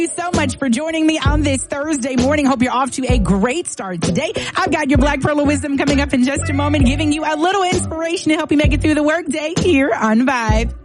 you so much for joining me on this Thursday morning. Hope you're off to a great start today. I've got your Black Pearl of Wisdom coming up in just a moment, giving you a little inspiration to help you make it through the workday here on Vibe.